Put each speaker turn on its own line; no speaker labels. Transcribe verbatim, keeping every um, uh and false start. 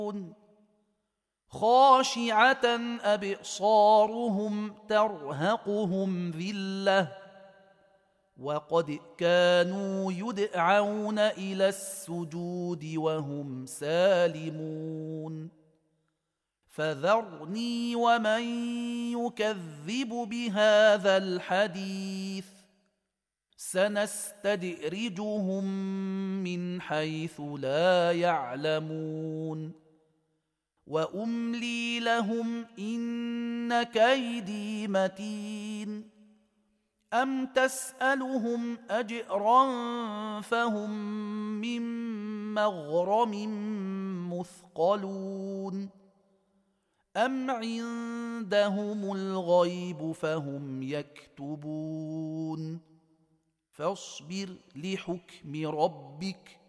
خاشعة أبصارهم ترهقهم ذلة وقد كانوا يدعون إلى السجود وهم سالمون فذرني ومن يكذب بهذا الحديث سنستدرجهم من حيث لا يعلمون وأملي لهم إن كيدي متين أم تسألهم أجرا فهم من مغرم مثقلون أم عندهم الغيب فهم يكتبون فاصبر لحكم ربك